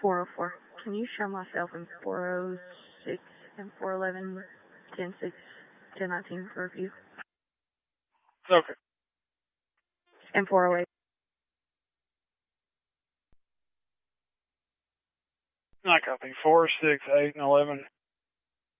404. Can you show myself in 406 and 411, 10-6, 10-19 for a few? Okay. And 408. I copy. 4, 6, 8, and 11.